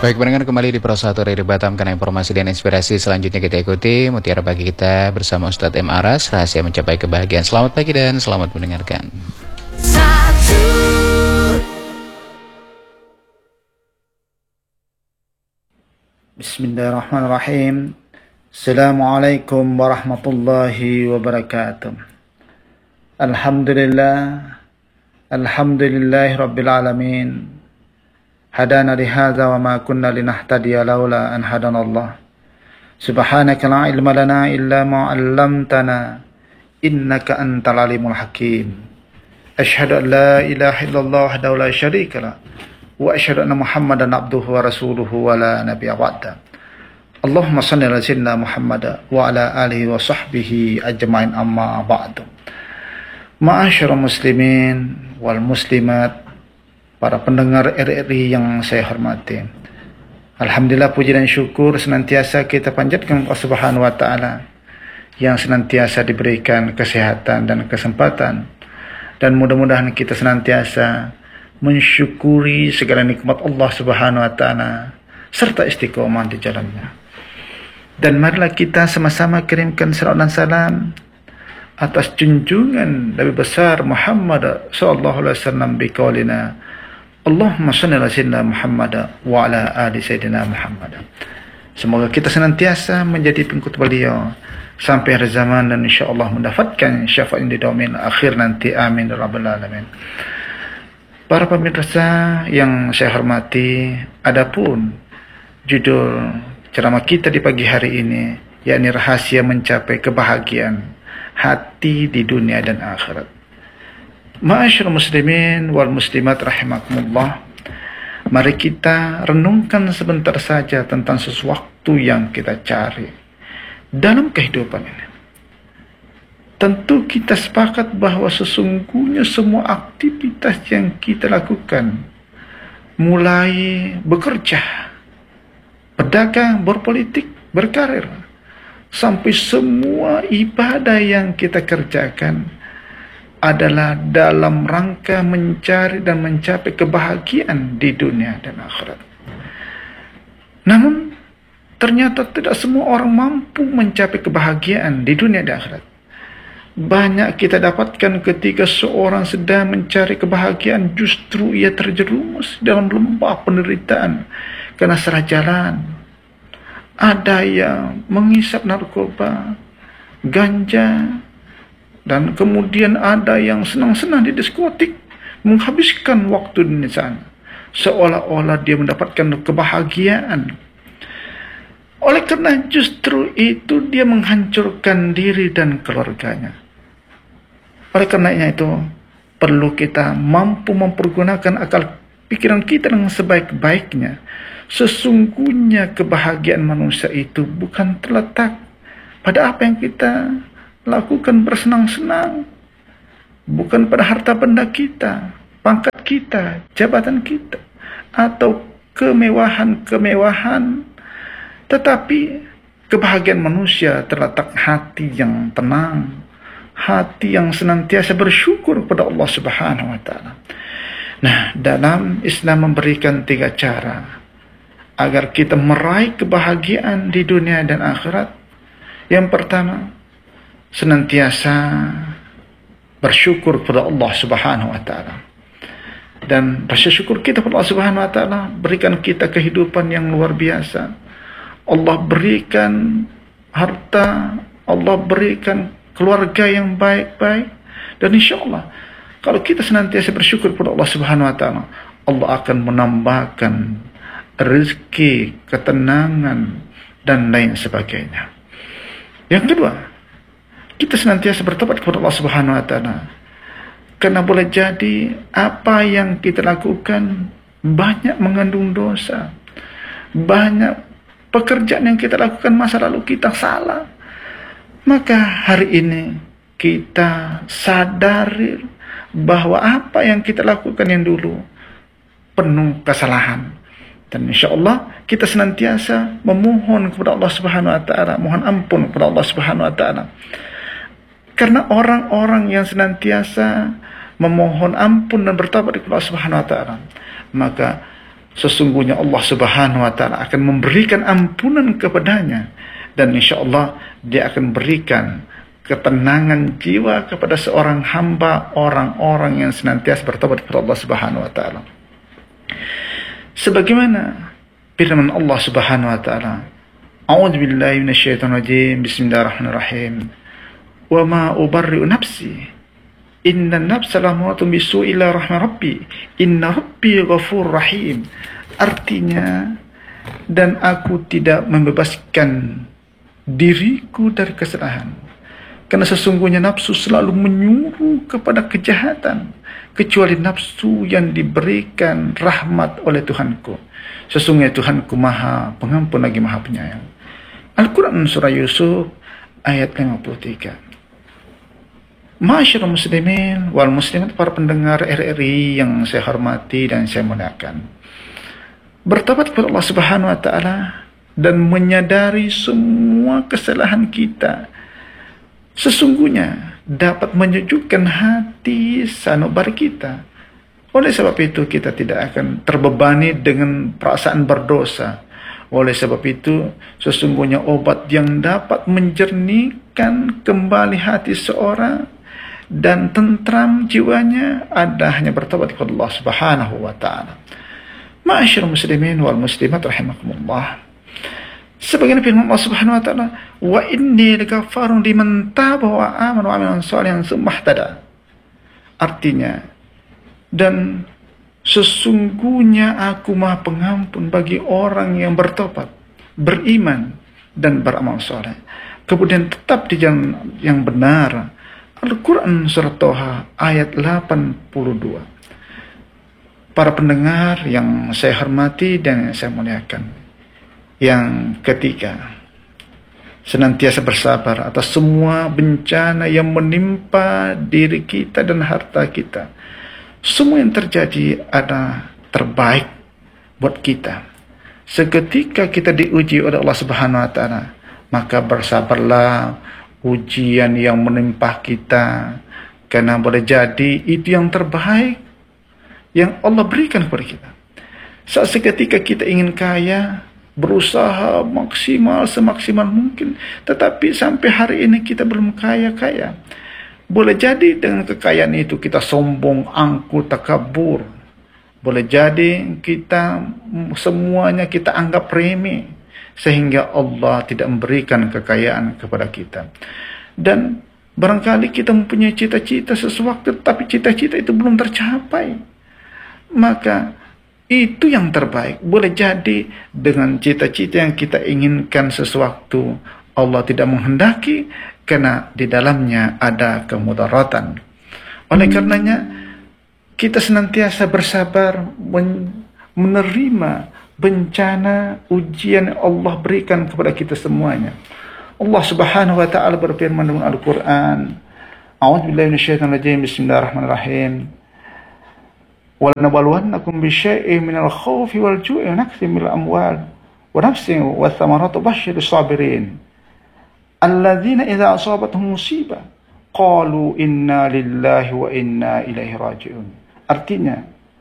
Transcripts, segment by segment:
Baik, pendengar, kembali di Pro 1 Radio Batam, karena informasi dan inspirasi selanjutnya kita ikuti Mutiara Pagi kita bersama Ustadz M. Aras, rahasia mencapai kebahagiaan. Selamat pagi dan selamat mendengarkan. Bismillahirrahmanirrahim. Assalamualaikum warahmatullahi wabarakatuh. Alhamdulillahi rabbil alamin. Hadana lihadza wa ma kunna linahtadiya laula an hadanallah. Subhanaka la ilma lana illa ma 'allamtana innaka antal alimul hakim. Asyhadu an la ilaha illallah wahdahu la syarika lah wa asyhadu anna Muhammadan abduhu wa rasuluhu wa la nabiyya ba'da. Allahumma shalli ala sayyidina Muhammad wa ala alihi wa sahbihi ajmain, amma ba'du. Ma'asyiral muslimin wal muslimat, para pendengar RRI yang saya hormati. Alhamdulillah, puji dan syukur senantiasa kita panjatkan Allah Subhanahu wa taala yang senantiasa diberikan kesehatan dan kesempatan, dan mudah-mudahan kita senantiasa mensyukuri segala nikmat Allah Subhanahu wa taala serta istiqomah di jalannya. Dan marilah kita sama-sama kirimkan salawat dan salam atas junjungan Nabi besar Muhammad sallallahu alaihi wasallam biqaulina Allahumma shalli ala sayyidina Muhammad wa ala ali sayyidina Muhammad. Semoga kita senantiasa menjadi pengikut beliau sampai akhir zaman, dan insyaallah mendapatkan syafaat di yaumil akhir nanti. Amin ya rabbal alamin. Para pemirsa yang saya hormati, adapun judul ceramah kita di pagi hari ini, yakni rahasia mencapai kebahagiaan hati di dunia dan akhirat. Ma'asyiral muslimin wal muslimat rahimakumullah, mari kita renungkan sebentar saja tentang sesuatu yang kita cari dalam kehidupan ini. Tentu kita sepakat bahwa sesungguhnya semua aktivitas yang kita lakukan, mulai bekerja, berdagang, berpolitik, berkarir, sampai semua ibadah yang kita kerjakan adalah dalam rangka mencari dan mencapai kebahagiaan di dunia dan akhirat. Namun, ternyata tidak semua orang mampu mencapai kebahagiaan di dunia dan akhirat. Banyak kita dapatkan ketika seorang sedang mencari kebahagiaan, justru ia terjerumus dalam lembah penderitaan karena salah jalan. Ada yang menghisap narkoba, ganja, dan kemudian ada yang senang-senang di diskotik, menghabiskan waktu di sana, seolah-olah dia mendapatkan kebahagiaan. Oleh karena justru itu dia menghancurkan diri dan keluarganya. Oleh karenanya itu perlu kita mampu mempergunakan akal pikiran kita dengan sebaik-baiknya. Sesungguhnya kebahagiaan manusia itu bukan terletak pada apa yang kita lakukan bersenang-senang, bukan pada harta benda kita, pangkat kita, jabatan kita, atau kemewahan-kemewahan. Tetapi kebahagiaan manusia terletak hati yang tenang, hati yang senantiasa bersyukur kepada Allah Subhanahu wa taala. Nah, dalam Islam memberikan 3 cara agar kita meraih kebahagiaan di dunia dan akhirat. Yang pertama, senantiasa bersyukur kepada Allah Subhanahu wa taala. Dan rasa syukur kita kepada Allah Subhanahu wa taala berikan kita kehidupan yang luar biasa. Allah berikan harta, Allah berikan keluarga yang baik-baik, dan insyaallah kalau kita senantiasa bersyukur kepada Allah Subhanahu wa taala, Allah akan menambahkan rezeki, ketenangan, dan lain sebagainya. Yang kedua, kita senantiasa bertobat kepada Allah Subhanahu wa taala. Karena boleh jadi apa yang kita lakukan banyak mengandung dosa. Banyak pekerjaan yang kita lakukan masa lalu kita salah. Maka hari ini kita sadari bahwa apa yang kita lakukan yang dulu penuh kesalahan. Dan insyaallah kita senantiasa memohon kepada Allah Subhanahu wa taala, mohon ampun kepada Allah Subhanahu wa taala. Karena orang-orang yang senantiasa memohon ampun dan bertobat kepada Allah Subhanahu wa taala, maka sesungguhnya Allah Subhanahu wa taala akan memberikan ampunan kepadanya, dan insyaallah dia akan berikan ketenangan jiwa kepada seorang hamba, orang-orang yang senantiasa bertobat kepada Allah Subhanahu wa taala. Sebagaimana firman Allah Subhanahu wa taala, A'udzu billahi minasyaitonir rajim. Bismillahirrahmanirrahim. Wa ma ubarri'u nafsi. Inna nafsa lamaratun bisu'i ila rahmati rabbi. Inna rabbi ghafurur rahim. Artinya, dan aku tidak membebaskan diriku dari kesalahan, karena sesungguhnya nafsu selalu menyuruh kepada kejahatan, kecuali nafsu yang diberikan rahmat oleh Tuhanku. Sesungguhnya Tuhanku Maha Pengampun lagi Maha Penyayang. Al-Quran Surah Yusuf ayat 53. Ma'asyiral muslimin wal muslimat, para pendengar RRI yang saya hormati dan saya muliakan, bertobat kepada Allah Subhanahu wa taala dan menyadari semua kesalahan kita sesungguhnya dapat menyejukkan hati sanubar kita. Oleh sebab itu kita tidak akan terbebani dengan perasaan berdosa. Oleh sebab itu sesungguhnya obat yang dapat menjernihkan kembali hati seorang dan tentram jiwanya ada hanya bertobat kepada Allah Subhanahu wa taala. Ma'asyiral muslimin wal muslimat rahimakumullah. Sebagaimana firman Allah Subhanahu wa taala, wa inni laghafarun liman taba wa amana wa amila shalihan tsumma ihtada. Artinya, dan sesungguhnya aku Maha Pengampun bagi orang yang bertobat, beriman dan beramal saleh, kemudian tetap di jalan yang benar. Al-Quran Surah Toha ayat 82. Para pendengar yang saya hormati dan yang saya muliakan, yang ketiga, senantiasa bersabar atas semua bencana yang menimpa diri kita dan harta kita. Semua yang terjadi adalah terbaik buat kita. Seketika kita diuji oleh Allah Subhanahu wa taala, maka bersabarlah ujian yang menimpa kita, karena boleh jadi itu yang terbaik yang Allah berikan kepada kita. Saat seketika kita ingin kaya, berusaha maksimal semaksimal mungkin, tetapi sampai hari ini kita belum kaya-kaya. Boleh jadi dengan kekayaan itu kita sombong, angkuh, takabur. Boleh jadi kita semuanya kita anggap remeh, sehingga Allah tidak memberikan kekayaan kepada kita. Dan barangkali kita mempunyai cita-cita sesuatu, tapi cita-cita itu belum tercapai, maka itu yang terbaik. Boleh jadi dengan cita-cita yang kita inginkan sesuatu, Allah tidak menghendaki, karena di dalamnya ada kemudaratan. Oleh karenanya kita senantiasa bersabar menerima bencana ujian yang Allah berikan kepada kita semuanya. Allah Subhanahu wa taala berfirman dalam Al-Qur'an, A'udzu billahi minasyaitonir rajim. Bismillahirrahmanirrahim. Wa lanabluwannakum bisyai'in minal khaufi wal ju'i wa naqsin minal amwal wa nafsin wa thamarati basyirus sabirin alladzina idza asabatuhum musibah qalu inna lillahi wa inna ilaihi raji'un. Artinya,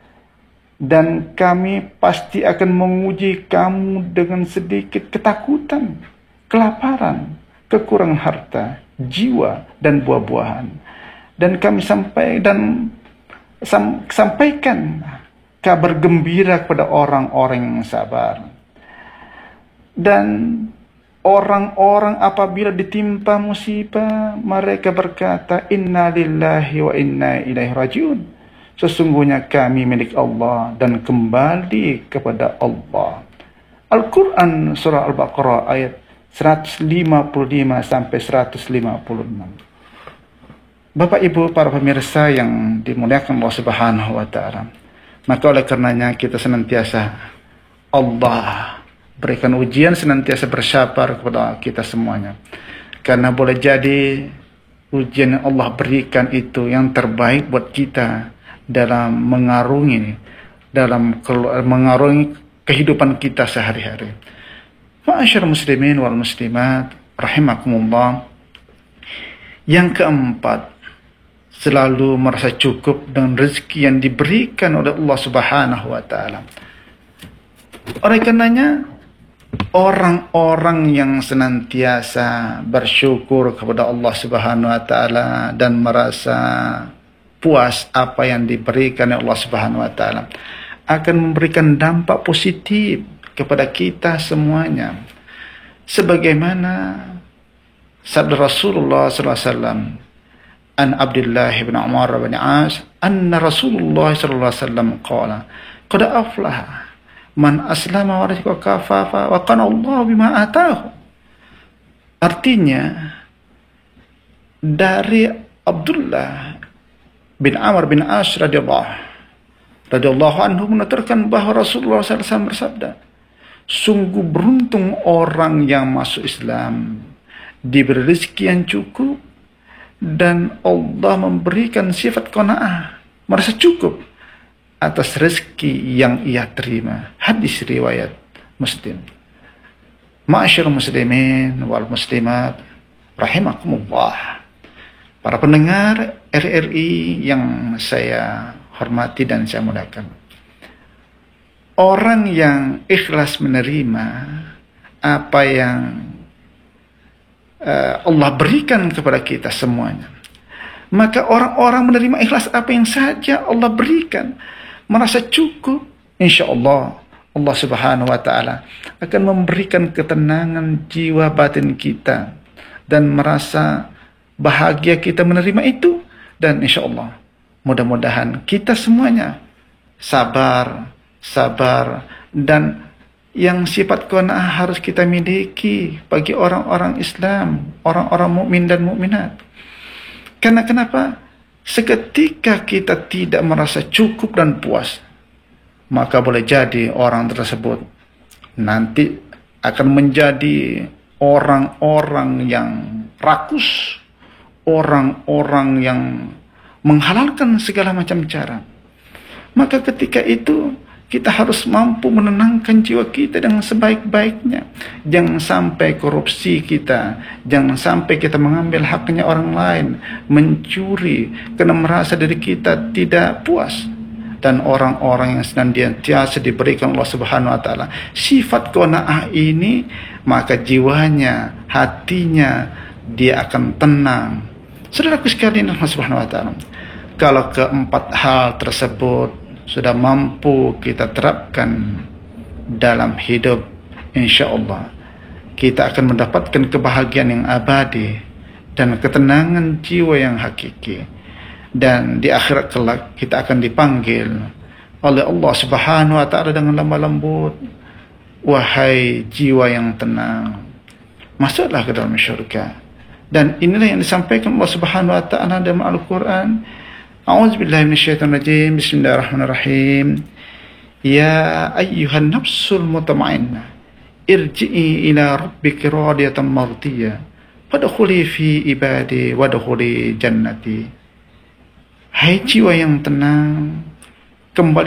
dan kami pasti akan menguji kamu dengan sedikit ketakutan, kelaparan, kekurangan harta, jiwa, dan buah-buahan. Dan kami sampaikan kabar gembira kepada orang-orang yang sabar. Dan orang-orang apabila ditimpa musibah, mereka berkata, Inna lillahi wa inna ilaihi raji'un. Sesungguhnya kami milik Allah dan kembali kepada Allah. Al-Quran Surah Al-Baqarah ayat 155 sampai 156. Bapak Ibu para pemirsa yang dimuliakan Allah Subhanahu wa taala, maka oleh karenanya kita senantiasa Allah berikan ujian, senantiasa bersabar kepada kita semuanya. Karena boleh jadi ujian yang Allah berikan itu yang terbaik buat kita dalam mengarungi kehidupan kita sehari-hari. Ma'asyiral muslimin wal muslimat rahimakumullah. Yang keempat, selalu merasa cukup dengan rezeki yang diberikan oleh Allah Subhanahu wa taala. Oleh karenanya, orang-orang yang senantiasa bersyukur kepada Allah Subhanahu wa taala dan merasa puas apa yang diberikan oleh Allah Subhanahu wa taala akan memberikan dampak positif kepada kita semuanya. Sebagaimana sabda Rasulullah sallallahu alaihi wasallam, an Abdullah bin Umar bin As, anna Rasulullah sallallahu alaihi wasallam qala, qad aflaha man aslama wa rajaka kafafa wa qana Allah bima atahu. Artinya, dari Abdullah bin Amr bin As radhiyallahu anhu menuturkan bahwa Rasulullah SAW bersabda, sungguh beruntung orang yang masuk Islam, diberi rezeki yang cukup, dan Allah memberikan sifat qanaah, merasa cukup atas rezeki yang ia terima. Hadis riwayat Muslim. Ma'asyiral muslimin wal muslimat rahimakumullah. Para pendengar RRI yang saya hormati dan saya muliakan. Orang yang ikhlas menerima apa yang Allah berikan kepada kita semuanya, maka orang-orang menerima ikhlas apa yang saja Allah berikan, merasa cukup, insya Allah Allah Subhanahu wa taala akan memberikan ketenangan jiwa batin kita dan merasa bahagia kita menerima itu. Dan insya Allah mudah-mudahan kita semuanya sabar, dan yang sifat qanaah harus kita miliki bagi orang-orang Islam, orang-orang mukmin dan mukminat. Karena kenapa? Seketika kita tidak merasa cukup dan puas, maka boleh jadi orang tersebut nanti akan menjadi orang-orang yang rakus, orang-orang yang menghalalkan segala macam cara. Maka ketika itu kita harus mampu menenangkan jiwa kita dengan sebaik-baiknya. Jangan sampai korupsi kita, jangan sampai kita mengambil haknya orang lain, mencuri, karena merasa diri kita tidak puas. Dan orang-orang yang senantiasa diberikan Allah Subhanahu wa taala sifat qanaah ini, maka jiwanya, hatinya dia akan tenang. Saudaraku sekalian Allah Subhanahu wa taala, kalau keempat hal tersebut sudah mampu kita terapkan dalam hidup, insya Allah kita akan mendapatkan kebahagiaan yang abadi dan ketenangan jiwa yang hakiki. Dan di akhirat kelak kita akan dipanggil oleh Allah Subhanahu wa taala dengan lemah lembut, wahai jiwa yang tenang, masuklah ke dalam syurga. Dan inilah yang disampaikan Allah Subhanahu wa taala dalam Al-Qur'an. A'udzubillahi minasyaitonir rajim. Bismillahirrahmanirrahim. Ya ayyuhan nafsul mutmainnah, irji'i ila rabbiki radiyatan mardiyah, fadkhuli fi ibadi wadkhuli jannati. Hai jiwa yang tenang, kembali